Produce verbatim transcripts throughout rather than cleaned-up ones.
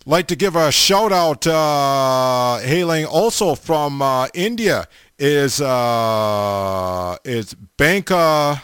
Like to give a shout out, uh, hailing also from uh, India, is uh, is Banka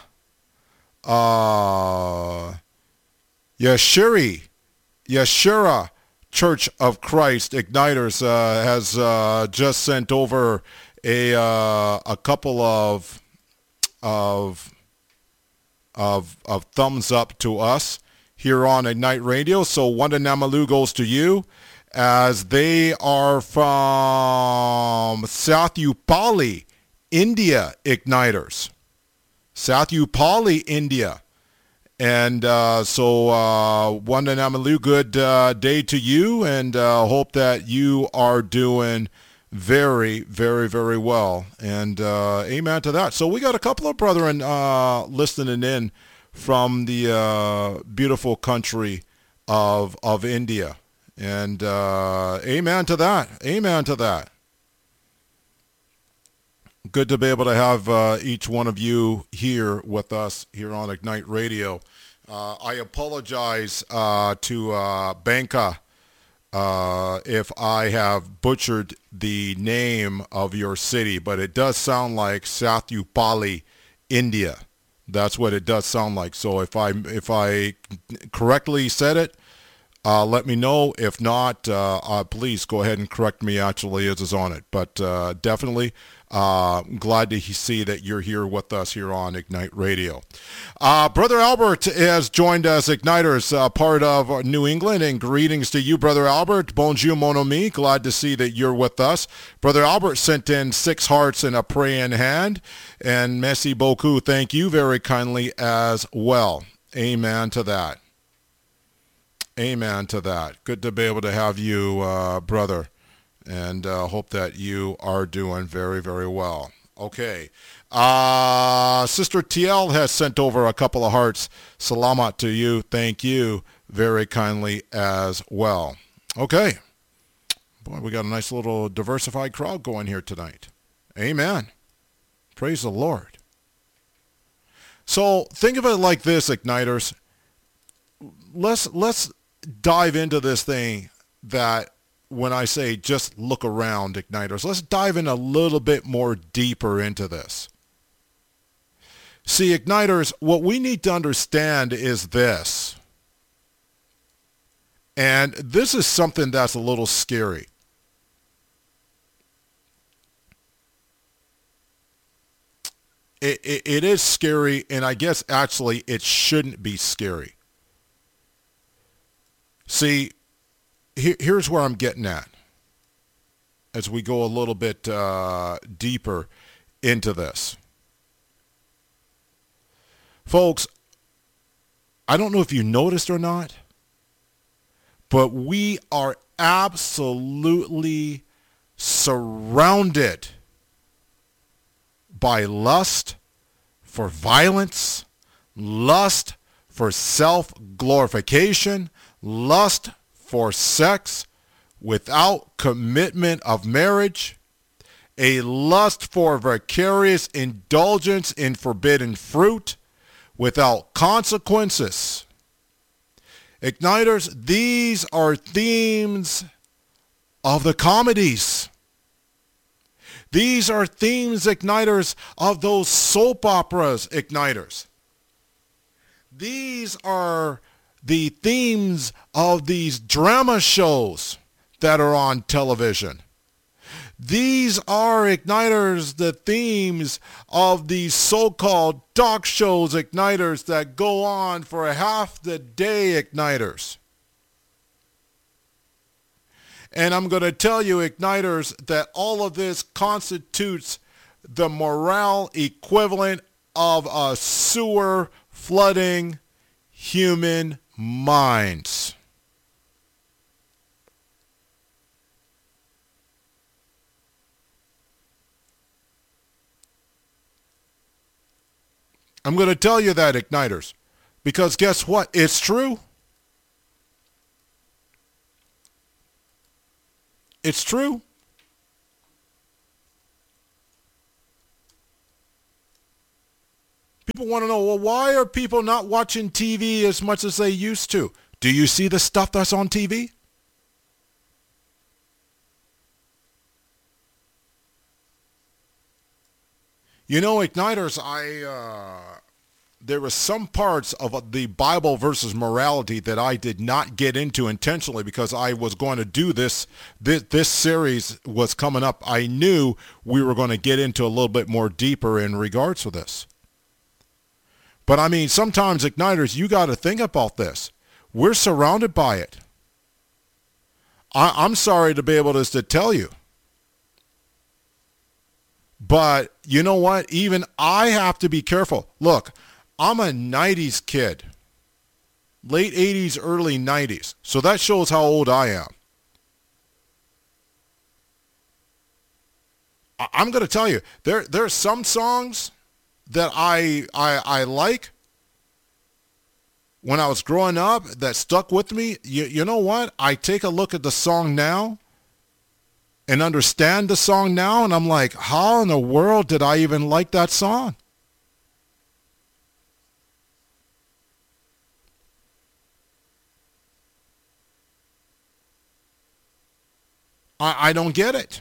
uh, Yashiri Yashira Church of Christ Igniters uh, has uh, just sent over a uh, a couple of of of of thumbs up to us here on Ignite Radio. So Wandanamalu goes to you, as they are from Sathupali, India Igniters. Sathupali, India. And uh, so uh, Wandanamalu, good uh, day to you, and uh, hope that you are doing very, very, very well. And uh, amen to that. So we got a couple of brethren uh, listening in from the uh, beautiful country of of India. And uh, amen to that. Amen to that. Good to be able to have uh, each one of you here with us here on Ignite Radio. Uh, I apologize uh, to uh, Banka uh, if I have butchered the name of your city, but it does sound like Sathupali, India. That's what it does sound like. So if I if I correctly said it, uh, let me know. If not, uh, uh, please go ahead and correct me actually as is on it. But uh, definitely uh, glad to see that you're here with us here on Ignite Radio. Uh, Brother Albert has joined us, Igniters, uh, part of New England, and greetings to you, Brother Albert. Bonjour, mon ami. Glad to see that you're with us. Brother Albert sent in six hearts and a praying hand, and merci beaucoup. Thank you very kindly as well. Amen to that. Amen to that. Good to be able to have you, uh, brother, and uh, hope that you are doing very, very well. Okay. Uh, Sister T L has sent over a couple of hearts. Salamat to you. Thank you very kindly as well. Okay. Boy, we got a nice little diversified crowd going here tonight. Amen. Praise the Lord. So think of it like this, Igniters. Let's, let's dive into this thing that when I say just look around, Igniters, let's dive in a little bit more deeper into this. See, Igniters, what we need to understand is this. And this is something that's a little scary. It, it, it is scary, and I guess actually it shouldn't be scary. See, here, here's where I'm getting at as we go a little bit uh, deeper into this. Folks, I don't know if you noticed or not, but we are absolutely surrounded by lust for violence, lust for self-glorification, lust for sex without commitment of marriage, a lust for vicarious indulgence in forbidden fruit without consequences. Igniters, these are themes of the comedies. These are themes, Igniters, of those soap operas, Igniters. These are the themes of these drama shows that are on television. These are, Igniters, the themes of these so-called talk shows, Igniters, that go on for half the day, Igniters. And I'm going to tell you, Igniters, that all of this constitutes the morale equivalent of a sewer flooding human minds. I'm going to tell you that, Igniters, because guess what? It's true. It's true. People want to know, well, why are people not watching T V as much as they used to? Do you see the stuff that's on T V? You know, Igniters, I uh, there were some parts of the Bible versus morality that I did not get into intentionally because I was going to do this. This, this series was coming up. I knew we were going to get into a little bit more deeper in regards to this. But I mean, sometimes, Igniters, you got to think about this. We're surrounded by it. I, I'm sorry to be able to, to tell you. But you know what? Even I have to be careful. Look, I'm a nineties kid. Late eighties, early nineties. So that shows how old I am. I- I'm going to tell you, there there are some songs that I, I I like when I was growing up that stuck with me. You, you know what? I take a look at the song now and understand the song now, and I'm like, how in the world did I even like that song? I, I don't get it.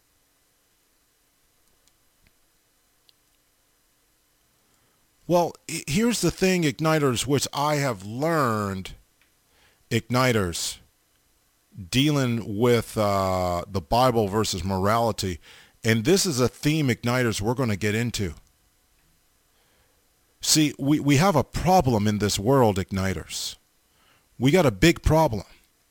Well, here's the thing, Igniters, which I have learned, Igniters, dealing with uh, the Bible versus morality. And this is a theme, Igniters, we're going to get into. See, we, we have a problem in this world, Igniters. We got a big problem.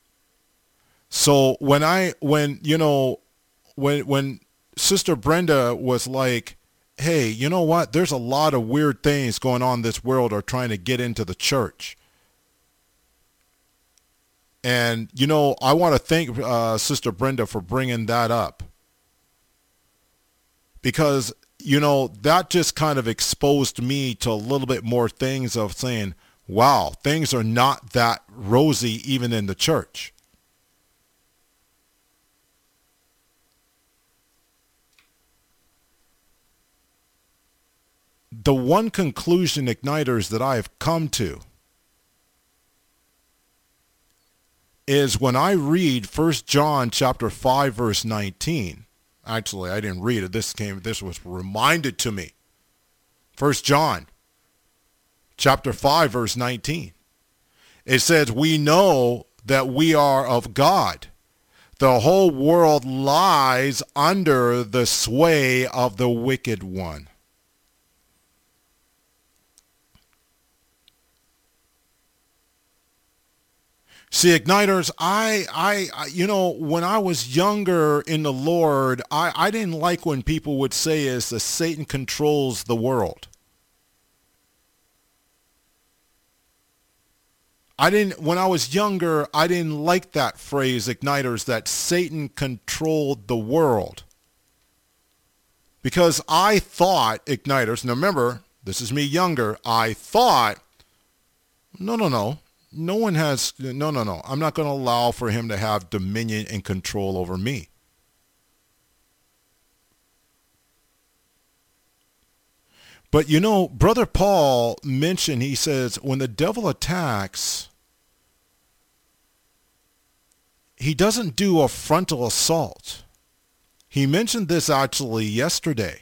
So when I, when, you know, when, when Sister Brenda was like, hey, you know what? There's a lot of weird things going on in this world are trying to get into the church. And, you know, I want to thank uh, Sister Brenda for bringing that up. Because, you know, that just kind of exposed me to a little bit more things of saying, wow, things are not that rosy even in the church. The one conclusion, Igniters, that I have come to is when I read First John chapter five, verse nineteen. Actually, I didn't read it. This came, this was reminded to me. First John chapter five, verse nineteen. It says, we know that we are of God. The whole world lies under the sway of the wicked one. See, Igniters, I, I, you know, when I was younger in the Lord, I, I didn't like when people would say is that Satan controls the world. I didn't, when I was younger, I didn't like that phrase, Igniters, that Satan controlled the world. Because I thought, Igniters, now remember, this is me younger, I thought, no, no, no. No one has, no, no, no. I'm not going to allow for him to have dominion and control over me. But you know, Brother Paul mentioned, he says, when the devil attacks, he doesn't do a frontal assault. He mentioned this actually yesterday.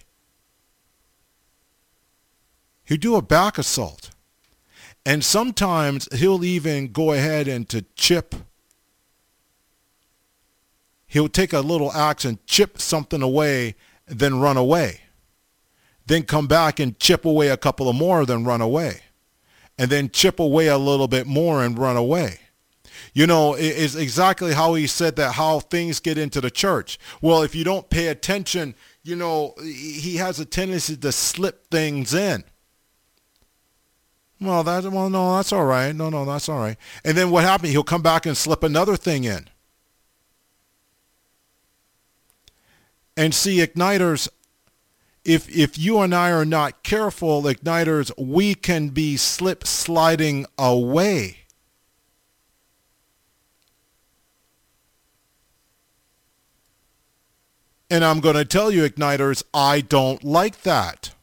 He'll do a back assault. And sometimes he'll even go ahead and to chip. He'll take a little axe and chip something away, then run away. Then come back and chip away a couple of more, then run away. And then chip away a little bit more and run away. You know, it's exactly how he said that, how things get into the church. Well, if you don't pay attention, you know, he has a tendency to slip things in. Well, that, well, no, that's all right. No, no, that's all right. And then what happened? He'll come back and slip another thing in. And see, Igniters, if if you and I are not careful, Igniters, we can be slip sliding away. And I'm going to tell you, Igniters, I don't like that.